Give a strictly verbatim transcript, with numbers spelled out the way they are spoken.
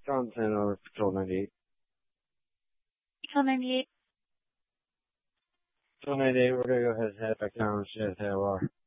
Content over Patrol ninety-eight. Patrol ninety-eight. Patrol ninety-eight, we're going to go ahead and head back down to J T L R.